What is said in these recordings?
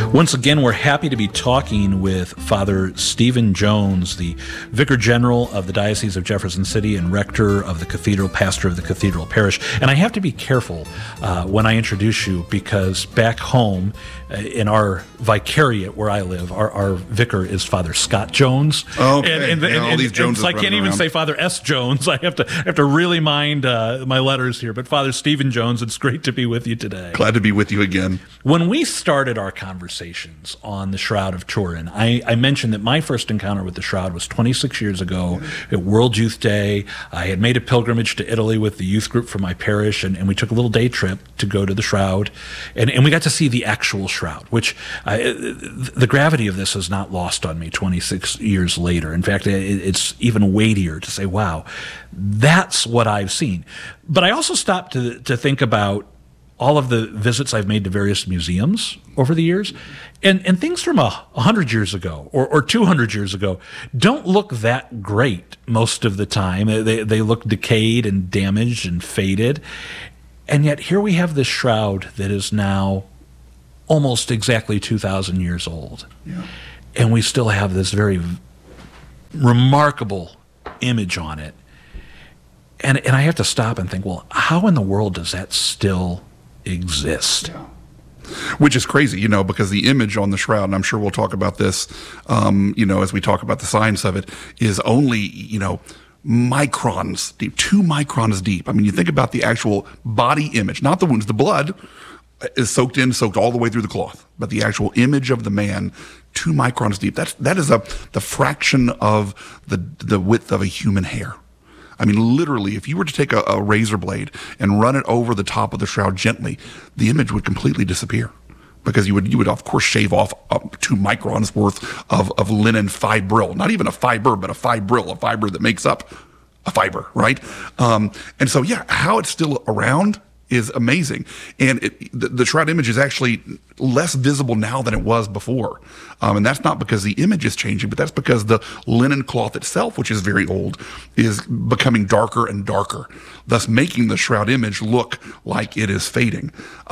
Once again, we're happy to be talking with Father Stephen Jones, the Vicar General of the Diocese of Jefferson City and Rector of the Cathedral, Pastor of the Cathedral Parish. And I have to be careful when I introduce you, because back home in our vicariate where I live, our vicar is Father Scott Jones. Okay. And all these Joneses so I can't even say Father S. Jones. I have to really mind my letters here. But Father Stephen Jones, it's great to be with you today. Glad to be with you again. When we started our conversations on the Shroud of Turin, I mentioned that my first encounter with the Shroud was 26 years ago at World Youth Day. I had made a pilgrimage to Italy with the youth group from my parish, and we took a little day trip to go to the Shroud, and we got to see the actual Shroud, which the gravity of this is not lost on me 26 years later. In fact, it's even weightier to say, wow, that's what I've seen. But I also stopped to think about all of the visits I've made to various museums over the years, and things from 100 years ago or 200 years ago don't look that great most of the time. They look decayed and damaged and faded. And yet here we have this Shroud that is now almost exactly 2,000 years old. Yeah. And we still have this very remarkable image on it. And I have to stop and think, well, how in the world does that still exist? Yeah. Which is crazy, because the image on the Shroud, and I'm sure we'll talk about this, as we talk about the science of it, is only, microns deep, 2 microns deep. I mean, you think about the actual body image, not the wounds. The blood is soaked all the way through the cloth, but the actual image of the man, 2 microns deep. That is the fraction of the width of a human hair. I mean, literally, if you were to take a razor blade and run it over the top of the Shroud gently, the image would completely disappear, because you would of course shave off 2 microns worth of linen fibril, not even a fiber, but a fibril, a fiber that makes up a fiber, right? And so, how it's still around is amazing. And the Shroud image is actually less visible now than it was before. And that's not because the image is changing, but that's because the linen cloth itself, which is very old, is becoming darker and darker, thus making the Shroud image look like it is fading.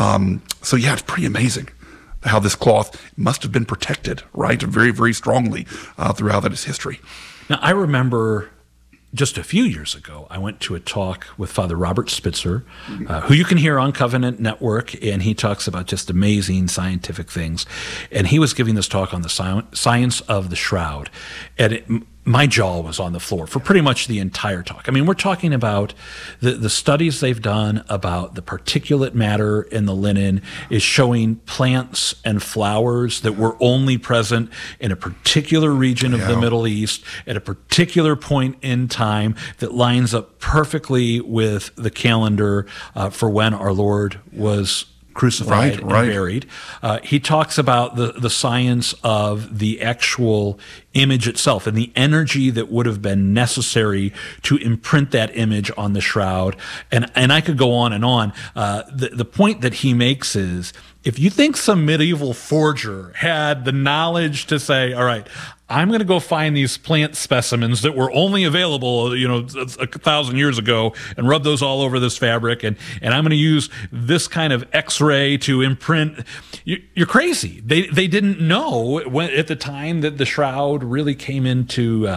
It's pretty amazing how this cloth must have been protected, right, very, very strongly throughout its history. Now, I remember just a few years ago, I went to a talk with Father Robert Spitzer, who you can hear on Covenant Network, and he talks about just amazing scientific things. And he was giving this talk on the science of the Shroud, and my jaw was on the floor for pretty much the entire talk. I mean, we're talking about the studies they've done about the particulate matter in the linen is showing plants and flowers that were only present in a particular region of the Middle East at a particular point in time that lines up perfectly with the calendar for when our Lord was crucified and buried. He talks about the science of the actual image itself and the energy that would have been necessary to imprint that image on the Shroud. And I could go on and on. The point that he makes is, if you think some medieval forger had the knowledge to say, all right, I'm going to go find these plant specimens that were only available, 1,000 years ago, and rub those all over this fabric, and I'm going to use this kind of X-ray to imprint. You're crazy. They didn't know at the time that the Shroud really came into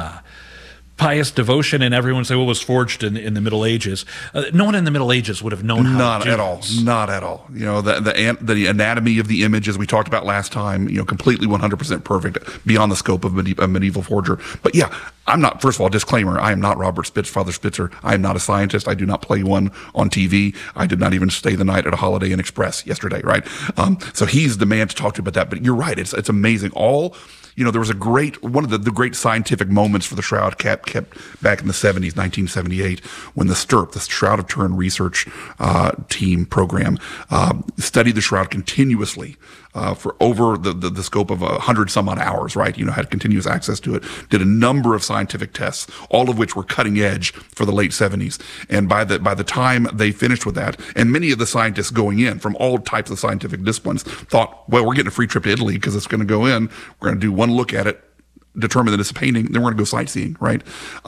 pious devotion, and everyone say, well, it was forged in the Middle Ages. No one in the Middle Ages would have known how Not to do at all. this. Not at all. The anatomy of the image, as we talked about last time, completely 100% perfect, beyond the scope of a medieval forger. But I'm not, first of all, disclaimer, I am not Father Spitzer. I am not a scientist. I do not play one on TV. I did not even stay the night at a Holiday Inn Express yesterday, right? So he's the man to talk to about that. But you're right. It's amazing. There was one of the great scientific moments for the Shroud kept back in the 70s, 1978, when the STURP, the Shroud of Turin Research Team program, studied the Shroud continuously for over the scope of 100 some odd hours, right? Had continuous access to it, did a number of scientific tests, all of which were cutting edge for the late 70s. And by the time they finished with that, and many of the scientists going in from all types of scientific disciplines thought, well, we're getting a free trip to Italy because it's going to go in. We're going to do one look at it, determine that it's a painting, then we're going to go sightseeing, right?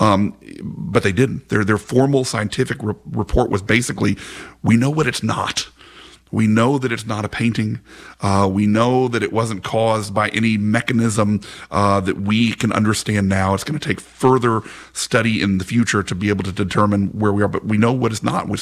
But they didn't. Their formal scientific report was basically, we know what it's not. We know that it's not a painting. We know that it wasn't caused by any mechanism that we can understand now. It's going to take further study in the future to be able to determine where we are. But we know what it's not.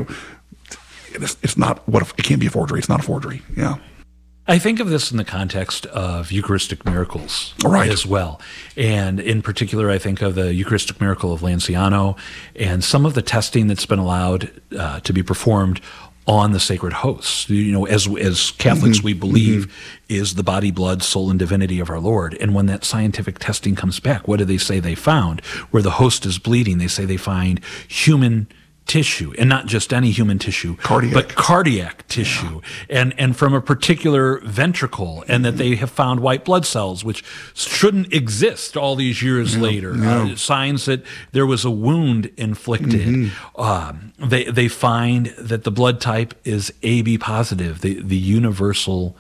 It's not what it can't be a forgery. It's not a forgery. Yeah. I think of this in the context of Eucharistic miracles Right. as well. And in particular, I think of the Eucharistic miracle of Lanciano and some of the testing that's been allowed to be performed on the sacred hosts. As Catholics, we believe is the body, blood, soul, and divinity of our Lord. And when that scientific testing comes back, what do they say they found? Where the host is bleeding, they say they find human tissue, and not just any human tissue, but cardiac tissue, and from a particular ventricle, and that they have found white blood cells, which shouldn't exist all these years later. Signs that there was a wound inflicted. They find that the blood type is AB positive, the universal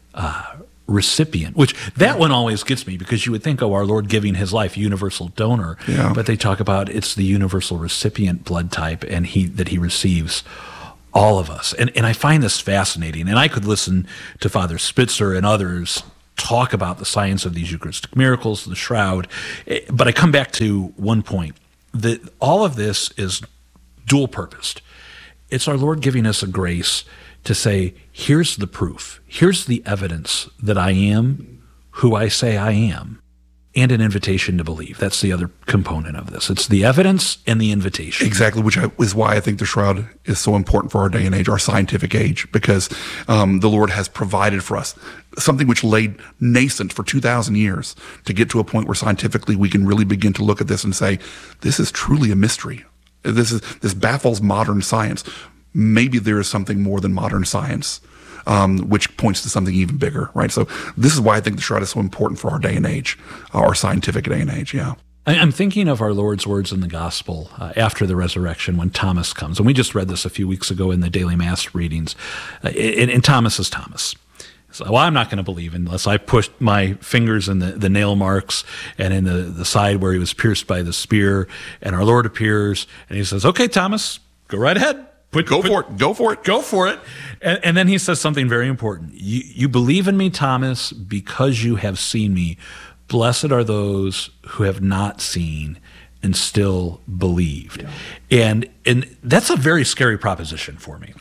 recipient, which that one always gets me, because you would think, our Lord giving his life, universal donor, but they talk about it's the universal recipient blood type, and that he receives all of us. And I find this fascinating, and I could listen to Father Spitzer and others talk about the science of these Eucharistic miracles, the shroud, but I come back to one point, that all of this is dual purposed. It's our Lord giving us a grace to say, here's the proof, here's the evidence that I am who I say I am, and an invitation to believe. That's the other component of this. It's the evidence and the invitation. Exactly, which is why I think the shroud is so important for our day and age, our scientific age, because the Lord has provided for us something which laid nascent for 2,000 years to get to a point where scientifically we can really begin to look at this and say, this is truly a mystery. This baffles modern science. Maybe there is something more than modern science, which points to something even bigger, right? So this is why I think the shroud is so important for our day and age, our scientific day and age, I'm thinking of our Lord's words in the gospel after the resurrection when Thomas comes. And we just read this a few weeks ago in the daily mass readings. And Thomas is Thomas. So, well, I'm not going to believe unless I put my fingers in the nail marks and in the side where he was pierced by the spear. And our Lord appears and he says, okay, Thomas, go right ahead. Go for it. And then he says something very important. You believe in me, Thomas, because you have seen me. Blessed are those who have not seen and still believed. And that's a very scary proposition for me.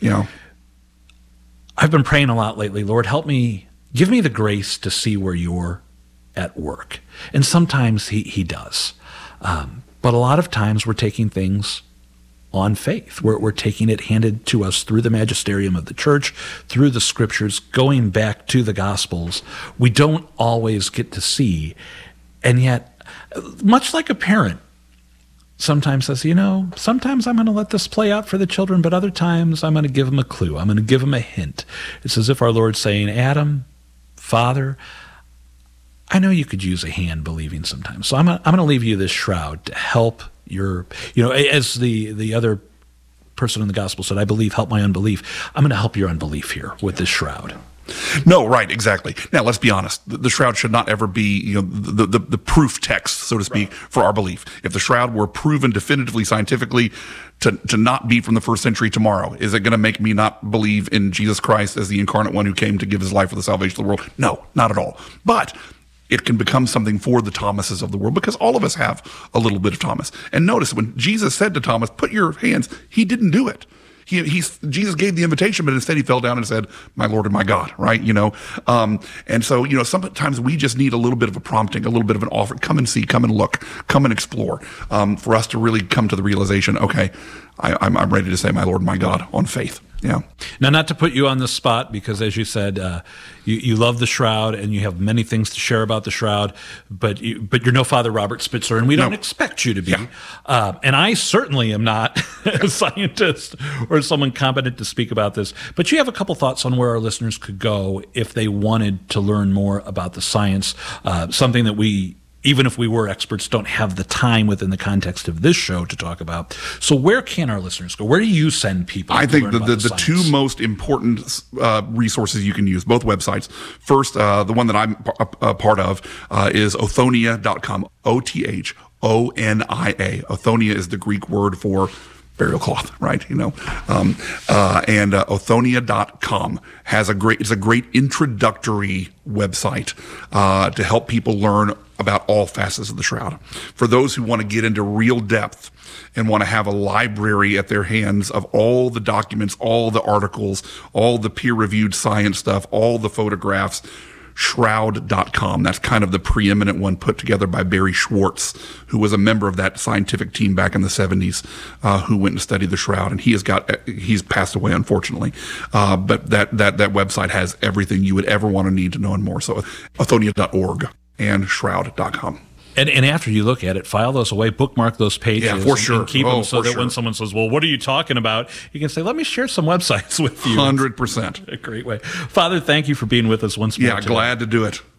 I've been praying a lot lately. Lord, help me, give me the grace to see where you're at work. And sometimes he does. But a lot of times we're taking things on faith. We're taking it handed to us through the magisterium of the church, through the scriptures, going back to the gospels. We don't always get to see. And yet, much like a parent sometimes says, sometimes I'm going to let this play out for the children, but other times I'm going to give them a clue. I'm going to give them a hint. It's as if our Lord's saying, Adam, Father, I know you could use a hand believing sometimes. So I'm going to leave you this shroud to help your, as the other person in the gospel said, I believe, help my unbelief. I'm going to help your unbelief here with this shroud. No, right, exactly. Now, let's be honest. The shroud should not ever be, the proof text, so to speak, for our belief. If the shroud were proven definitively, scientifically, to not be from the first century tomorrow, is it going to make me not believe in Jesus Christ as the incarnate one who came to give his life for the salvation of the world? No, not at all. But it can become something for the Thomases of the world, because all of us have a little bit of Thomas. And notice when Jesus said to Thomas, put your hands, he didn't do it. Jesus gave the invitation, but instead he fell down and said, my Lord and my God, right? And so, sometimes we just need a little bit of a prompting, a little bit of an offer. Come and see, come and look, come and explore, for us to really come to the realization, okay, I'm ready to say my Lord and my God on faith. Yeah. Now, not to put you on the spot, because as you said, you love the shroud and you have many things to share about the shroud, but you're no Father Robert Spitzer, and we don't expect you to be. Yeah. And I certainly am not a scientist or someone competent to speak about this. But you have a couple thoughts on where our listeners could go if they wanted to learn more about the science, something that we, even if we were experts, don't have the time within the context of this show to talk about. So where can our listeners go? Where do you send people? I think the two most important resources you can use, both websites. First, the one that I'm a part of is Othonia.com, Othonia. Othonia is the Greek word for burial cloth, right? And Othonia.com has it's a great introductory website to help people learn about all facets of the shroud. For those who want to get into real depth and want to have a library at their hands of all the documents, all the articles, all the peer-reviewed science stuff, all the photographs, Shroud.com. That's kind of the preeminent one put together by Barry Schwartz, who was a member of that scientific team back in the 70s, who went and studied the shroud. And he's passed away, unfortunately. But that website has everything you would ever want to need to know and more. So Othonia.org and Shroud.com. And after you look at it, file those away, bookmark those pages, yeah, for sure. And keep them so that when someone says, well, what are you talking about? You can say, let me share some websites with you. 100%. A great way. Father, thank you for being with us once more. Yeah, glad to do it.